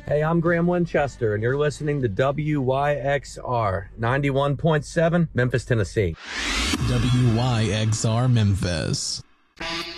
Hey, I'm Graham Winchester, and you're listening to WYXR 91.7, Memphis, Tennessee. WYXR Memphis.